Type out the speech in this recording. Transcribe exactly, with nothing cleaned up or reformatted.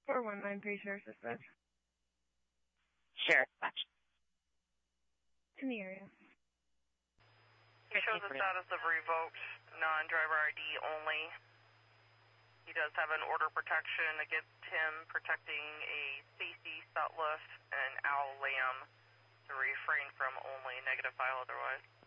four one nine three, Sheriff Dispatch. Sheriff Dispatch. In the area. He shows the status of revoked, non-driver I D only. He does have an order protection against him protecting a Stacy Sutliff and Al Lamb to refrain from only, negative file otherwise.